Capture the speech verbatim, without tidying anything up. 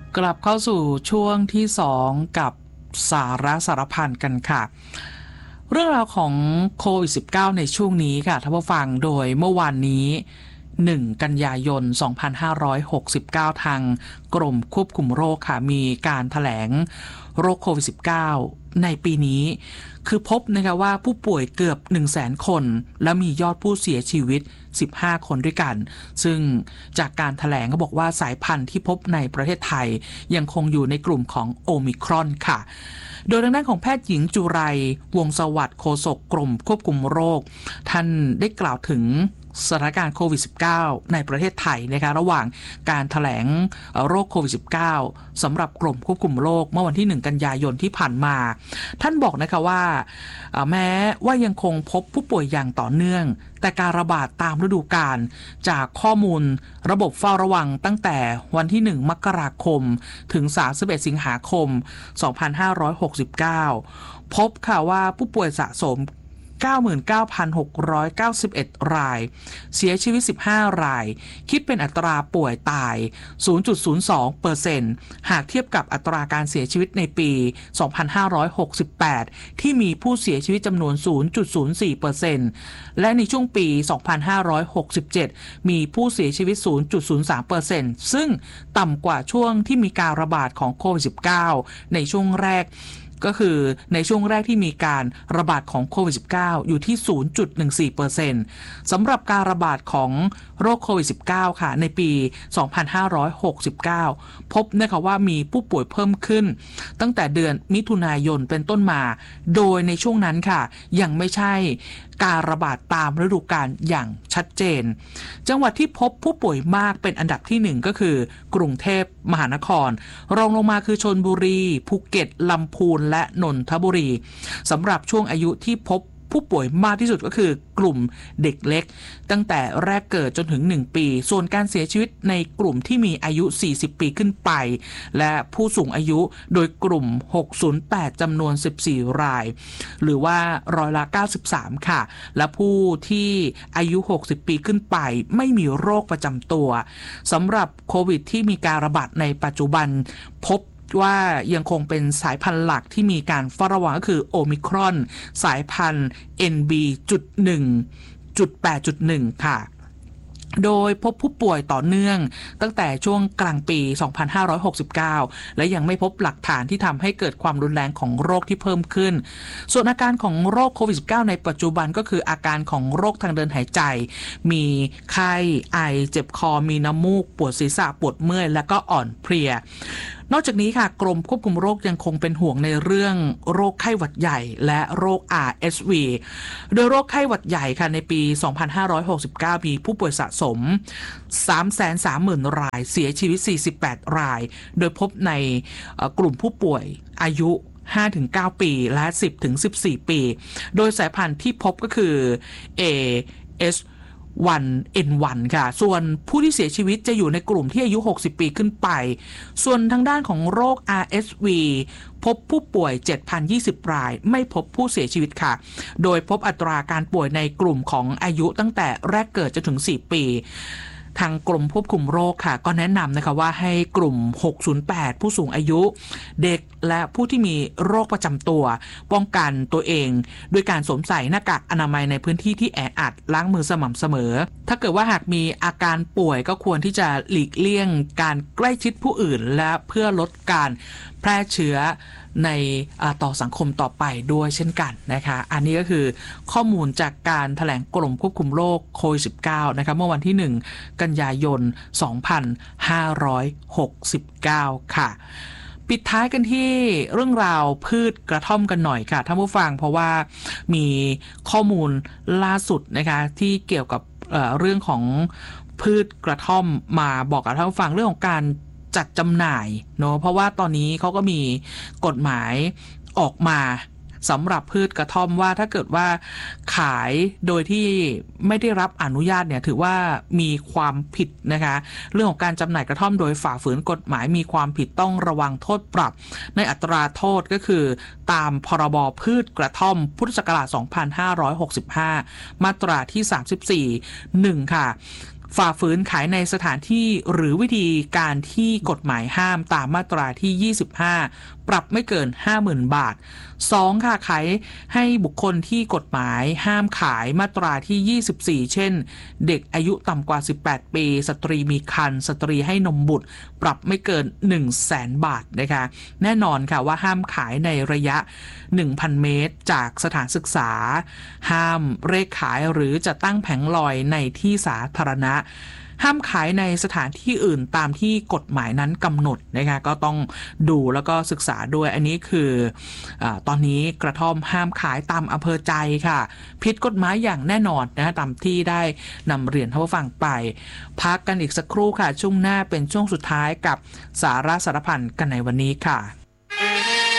กลับเข้าสู่ช่วงที่สองกับสาระสารพันกันค่ะเรื่องราวของโควิด สิบเก้า ในช่วงนี้ค่ะท่านผู้ฟังโดยเมื่อวานนี้หนึ่งกันยายนสองพันห้าร้อยหกสิบเก้าทางกรมควบคุมโรคค่ะมีการแถลงโรคโควิด สิบเก้า ในปีนี้คือพบนะคะว่าผู้ป่วยเกือบ หนึ่งแสน คนและมียอดผู้เสียชีวิตสิบห้าคนด้วยกันซึ่งจากการแถลงก็บอกว่าสายพันธุ์ที่พบในประเทศไทยยังคงอยู่ในกลุ่มของโอมิครอนค่ะโดยทางด้านของแพทย์หญิงจุไรวงศ์สวัสดิ์โฆษกกรมควบคุมโรคท่านได้กล่าวถึงสถานการณ์โควิด สิบเก้า ในประเทศไทยนะคะระหว่างการแถลงโรคโควิด สิบเก้า สำหรับกรมควบคุมโรคเมื่อวันที่หนึ่งกันยายนที่ผ่านมาท่านบอกนะคะว่าแม้ว่ายังคงพบผู้ป่วยอย่างต่อเนื่องแต่การระบาดตามฤดูกาลจากข้อมูลระบบเฝ้าระวังตั้งแต่วันที่หนึ่งมกราคมถึงสามสิบเอ็ดสิงหาคมสองพันห้าร้อยหกสิบเก้าพบค่ะว่าผู้ป่วยสะสมเก้าหมื่นเก้าพันหกร้อยเก้าสิบเอ็ด รายเสียชีวิตสิบห้ารายคิดเป็นอัตราป่วยตาย ศูนย์จุดศูนย์สองเปอร์เซ็นต์ หากเทียบกับอัตราการเสียชีวิตในปี สองพันห้าร้อยหกสิบแปด ที่มีผู้เสียชีวิตจำนวน ศูนย์จุดศูนย์สี่เปอร์เซ็นต์ และในช่วงปี สองพันห้าร้อยหกสิบเจ็ด มีผู้เสียชีวิต ศูนย์จุดศูนย์สามเปอร์เซ็นต์ ซึ่งต่ำกว่าช่วงที่มีการระบาดของโควิด สิบเก้า ในช่วงแรกก็คือในช่วงแรกที่มีการระบาดของโควิด สิบเก้า อยู่ที่ ศูนย์จุดหนึ่งสี่เปอร์เซ็นต์ สำหรับการระบาดของโรคโควิด สิบเก้า ค่ะในปี สองพันห้าร้อยหกสิบเก้า พบนะคะว่ามีผู้ป่วยเพิ่มขึ้นตั้งแต่เดือนมิถุนายนเป็นต้นมาโดยในช่วงนั้นค่ะยังไม่ใช่การระบาดตามฤดูกาลอย่างชัดเจนจังหวัดที่พบผู้ป่วยมากเป็นอันดับที่หนึ่งก็คือกรุงเทพมหานครรองลงมาคือชลบุรีภูเก็ตลำพูนและนนทบุรีสำหรับช่วงอายุที่พบผู้ป่วยมากที่สุดก็คือกลุ่มเด็กเล็กตั้งแต่แรกเกิดจนถึงหนึ่งปีส่วนการเสียชีวิตในกลุ่มที่มีอายุสี่สิบปีขึ้นไปและผู้สูงอายุโดยกลุ่มหกศูนย์แปดจำนวนสิบสี่รายหรือว่าร้อยละเก้าสิบสามค่ะและผู้ที่อายุหกสิบปีขึ้นไปไม่มีโรคประจำตัวสำหรับโควิดที่มีการระบาดในปัจจุบันพบว่ายังคงเป็นสายพันธุ์หลักที่มีการเฝ้าระวังก็คือโอมิครอนสายพันธุ์ เอ็น บี จุด หนึ่ง จุด แปด จุด หนึ่ง ค่ะโดยพบผู้ป่วยต่อเนื่องตั้งแต่ช่วงกลางปี สองพันห้าร้อยหกสิบเก้า และยังไม่พบหลักฐานที่ทำให้เกิดความรุนแรงของโรคที่เพิ่มขึ้นส่วนอาการของโรคโควิด สิบเก้า ในปัจจุบันก็คืออาการของโรคทางเดินหายใจมีไข้ไอเจ็บคอมีน้ำมูกปวดศีรษะปวดเมื่อยและก็อ่อนเพลียนอกจากนี้ค่ะกรมควบคุมโรคยังคงเป็นห่วงในเรื่องโรคไข้หวัดใหญ่และโรค อาร์ เอส วี โดยโรคไข้หวัดใหญ่ค่ะในปี สองพันห้าร้อยหกสิบเก้า มีผู้ป่วยสะสม สามแสนสามหมื่น รายเสียชีวิตสี่สิบแปดรายโดยพบในกลุ่มผู้ป่วยอายุห้าถึงเก้า ปีและ สิบถึงสิบสี่ ปีโดยสายพันธุ์ที่พบก็คือ เอ เอสวัน เอ็น วัน ค่ะส่วนผู้ที่เสียชีวิตจะอยู่ในกลุ่มที่อายุหกสิบปีขึ้นไปส่วนทางด้านของโรค อาร์ เอส วี พบผู้ป่วย เจ็ดพันยี่สิบ รายไม่พบผู้เสียชีวิตค่ะโดยพบอัตราการป่วยในกลุ่มของอายุตั้งแต่แรกเกิดจนถึงสี่ปีทางกรมควบคุมโรคค่ะก็แนะนำนะคะว่าให้กลุ่มหกศูนย์แปดผู้สูงอายุเด็กและผู้ที่มีโรคประจำตัวป้องกันตัวเองด้วยการสวมใส่หน้ากากอนามัยในพื้นที่ที่แออัดล้างมือสม่ำเสมอถ้าเกิดว่าหากมีอาการป่วยก็ควรที่จะหลีกเลี่ยงการใกล้ชิดผู้อื่นและเพื่อลดการแพร่เชื้อในต่อสังคมต่อไปด้วยเช่นกันนะคะอันนี้ก็คือข้อมูลจากการแถลงกรมควบคุมโรคโควิด สิบเก้า นะคะเมื่อวันที่หนึ่งกันยายนสองพันห้าร้อยหกสิบเก้าค่ะปิดท้ายกันที่เรื่องราวพืชกระท่อมกันหน่อยค่ะท่านผู้ฟังเพราะว่ามีข้อมูลล่าสุดนะคะที่เกี่ยวกับเอ่อเรื่องของพืชกระท่อมมาบอกกับท่านผู้ฟังเรื่องของการจัดจำหน่ายเนาะเพราะว่าตอนนี้เขาก็มีกฎหมายออกมาสำหรับพืชกระท่อมว่าถ้าเกิดว่าขายโดยที่ไม่ได้รับอนุญาตเนี่ยถือว่ามีความผิดนะคะเรื่องของการจำหน่ายกระท่อมโดยฝ่าฝืนกฎหมายมีความผิดต้องระวังโทษปรับในอัตราโทษก็คือตามพรบพืชกระท่อมพุทธศักราชสองพันห้าร้อยหกสิบห้ามาตราที่สามสิบสี่ หนึ่งค่ะฝ่าฝืนขายในสถานที่หรือวิธีการที่กฎหมายห้ามตามมาตราที่ยี่สิบห้าปรับไม่เกิน ห้าหมื่น บาท สอง ค่ะขายให้บุคคลที่กฎหมายห้ามขายมาตราที่ยี่สิบสี่เช่นเด็กอายุต่ำกว่าสิบแปดปีสตรีมีครรภ์สตรีให้นมบุตรปรับไม่เกิน หนึ่งแสน บาทนะคะแน่นอนค่ะว่าห้ามขายในระยะ หนึ่งพัน เมตรจากสถานศึกษาห้ามเลขขายหรือจะตั้งแผงลอยในที่สาธารณะห้ามขายในสถานที่อื่นตามที่กฎหมายนั้นกำหนดนะคะก็ต้องดูแล้วก็ศึกษาด้วยอันนี้คืออตอนนี้กระท่อมห้ามขายตามอำเภอใจค่ะผิดกฎหมายอย่างแน่นอนนะตามที่ได้นำเรียนท่านผู้ฟังไปพักกันอีกสักครู่ค่ะช่วงหน้าเป็นช่วงสุดท้ายกับสาระสารพันกันในวันนี้ค่ะ